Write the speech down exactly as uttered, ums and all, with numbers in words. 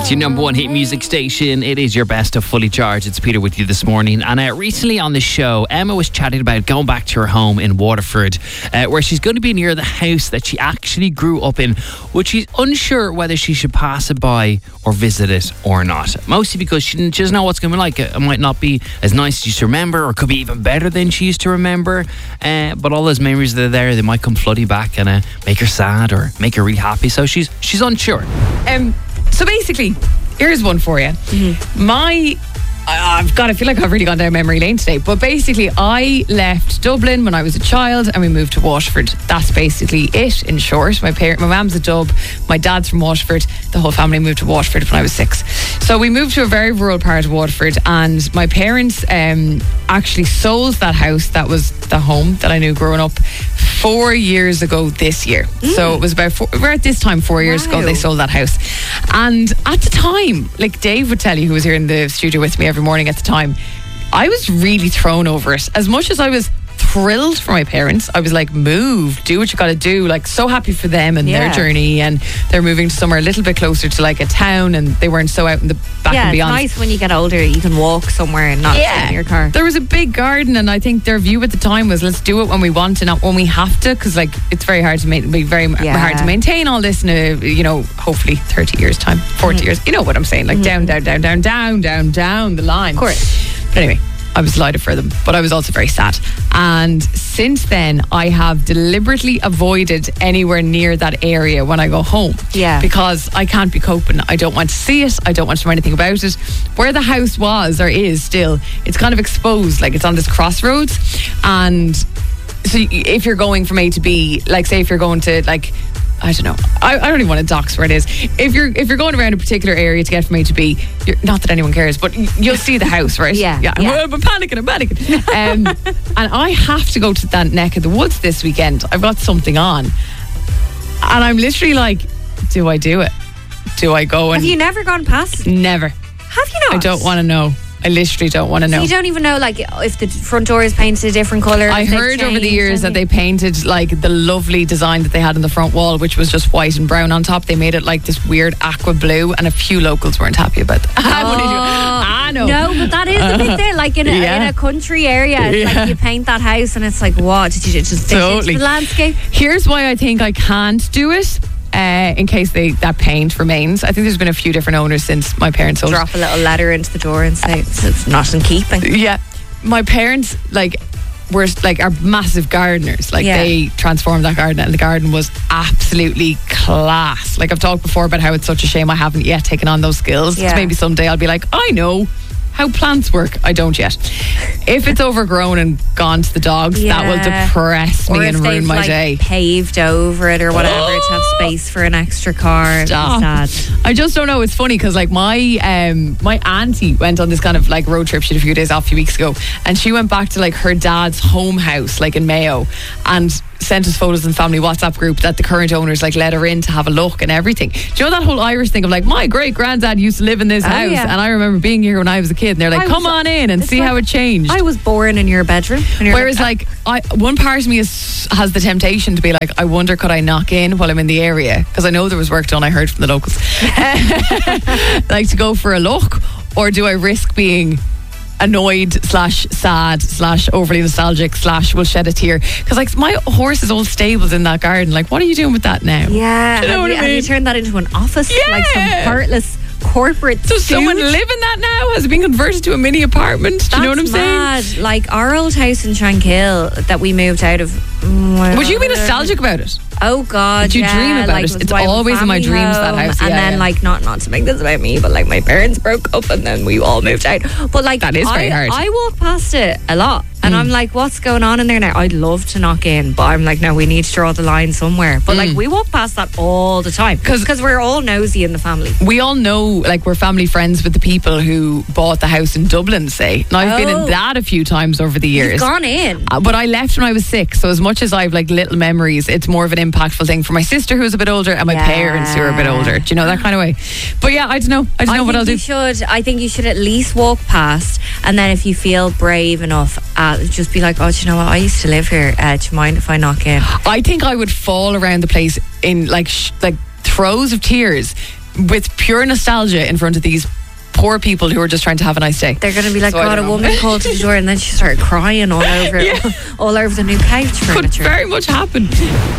It's your number one hit music station. It is your best of Fully Charged. It's Peter with you this morning. And uh, recently on the show, Emma was chatting about going back to her home in Waterford, uh, where she's going to be near the house that she actually grew up in, which she's unsure whether she should pass it by or visit it or not. Mostly because she doesn't know what's going to be like. It might not be as nice as she used to remember, or it could be even better than she used to remember. Uh, but all those memories that are there, they might come flooding back and uh, make her sad or make her really happy. So she's she's unsure. Um. So basically, here's one for you. Mm-hmm. My, I- I've got to feel like I've really gone down memory lane today. But basically, I left Dublin when I was a child and we moved to Waterford. That's basically it in short. My parent, my mum's a Dub, my dad's from Waterford. The whole family moved to Waterford when I was six. So we moved to a very rural part of Waterford, and my parents um, actually sold that house that was the home that I knew growing up four years ago this year. Mm. So it was about four, we're at this time four years wow. ago they sold that house. And at the time, like Dave would tell you, who was here in the studio with me every morning at the time, I was really thrown over it. As much as I was thrilled for my parents, I was like, move, do what you got to do. Like, so happy for them and yeah. their journey, and they're moving to somewhere a little bit closer to like a town, and they weren't so out in the back yeah, and beyond. Yeah, it's nice when you get older, you can walk somewhere and not yeah. sit in your car. There was a big garden, and I think their view at the time was, let's do it when we want and not when we have to, because like it's very hard to make, be very yeah. hard to maintain all this in a, you know, hopefully thirty years time, forty mm-hmm. years. You know what I'm saying? Like mm-hmm. down, down, down, down, down, down, down the line. Of course. But anyway, I was delighted for them, but I was also very sad. And since then, I have deliberately avoided anywhere near that area when I go home. Yeah. Because I can't be coping. I don't want to see it. I don't want to know anything about it. Where the house was, or is still, it's kind of exposed. Like, it's on this crossroads. And so if you're going from A to B, like say if you're going to like, I don't know. I, I don't even want to dox where it is. If you're if you're going around a particular area to get from A to B, you're, not that anyone cares, but you'll see the house, right? Yeah. Yeah. yeah. I'm, I'm panicking. I'm panicking. Um, and I have to go to that neck of the woods this weekend. I've got something on, and I'm literally like, do I do it? Do I go and? Have you never gone past? Never. Have you not? I don't want to know. I literally don't want to know. So you don't even know, like, if the front door is painted a different colour? I heard over the years that they painted, like, the lovely design that they had on the front wall, which was just white and brown on top. They made it, like, this weird aqua blue, and a few locals weren't happy about that. Oh, I know. No, but that is a bit there. Like, in a, yeah. in a country area, it's yeah. like you paint that house, and it's like, what? Did you just fit totally. into the landscape? Here's why I think I can't do it. Uh, in case they that paint remains. I think there's been a few different owners since my parents sold. Drop a little letter into the door and say it's, it's not in keeping. Yeah. My parents, like, were like are massive gardeners. Like yeah. they transformed that garden, and the garden was absolutely class. Like, I've talked before about how it's such a shame I haven't yet taken on those skills. Yeah. Maybe someday I'll be like, I know how plants work. I don't yet. If it's overgrown and gone to the dogs, yeah. that will depress me or and if ruin my like day. Paved over it or whatever oh. to have space for an extra car. Stop. Sad. I just don't know. It's funny because like my um my auntie went on this kind of like road trip. She had a few days off a few weeks ago, and she went back to like her dad's home house, like in Mayo, and sent us photos in the family WhatsApp group that the current owners like let her in to have a look and everything. Do you know that whole Irish thing of like, my great granddad used to live in this oh, house, yeah. and I remember being here when I was a kid, and they're like, I come was, on in and see like, how it changed. I was born in your bedroom. Whereas like, like I, one part of me is, has the temptation to be like, I wonder could I knock in while I'm in the area, because I know there was work done, I heard from the locals. Like to go for a look, or do I risk being annoyed slash sad slash overly nostalgic slash will shed a tear, because like my horse's old stables in that garden, like what are you doing with that now? Yeah. Do you know have what you, I mean? Have you turned that into an office? Yeah. Like some heartless corporate Does stooge? someone live in that now? Has it been converted to a mini apartment? Do That's you know what I'm mad. saying? Like our old house in Shankill that we moved out of. Well, Would you be nostalgic about it? Oh God! Did you yeah, dream about like, it? it It's my always in my family dreams, that home, house. And Yeah, then yeah. like not not to make this about me, but like my parents broke up and then we all moved out. But like that is very I, hard. I walk past it a lot. And mm. I'm like, what's going on in there now? I'd love to knock in, but I'm like, no, we need to draw the line somewhere. But mm. like, we walk past that all the time because we're all nosy in the family. We all know, like, we're family friends with the people who bought the house in Dublin, say. Now, I've oh. been in that a few times over the years. You've gone in. Uh, but I left when I was six, so as much as I've like little memories, it's more of an impactful thing for my sister who's a bit older and my yeah. parents who are a bit older. Do you know, that kind of way? But yeah, I don't know. I don't I know what I'll do. You should, I think you should at least walk past, and then if you feel brave enough, uh, just be like, oh, do you know what? I used to live here. Uh, do you mind if I knock in? I think I would fall around the place in like sh- like throes of tears with pure nostalgia in front of these poor people who are just trying to have a nice day. They're going to be like, So I God, don't a know. woman called to the door and then she started crying all over Yeah. all over the new couch Could furniture. very much happen.